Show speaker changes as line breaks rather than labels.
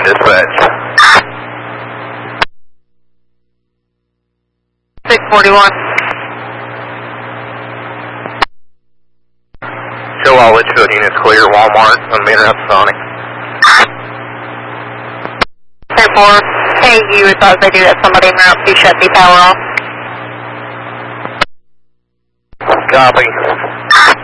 641 dispatch.
641.
Show all Litchfield units clear, Walmart, on Manor Sonic.
10-4. Hey, you advise I do have somebody in route to shut the power off.
Copy.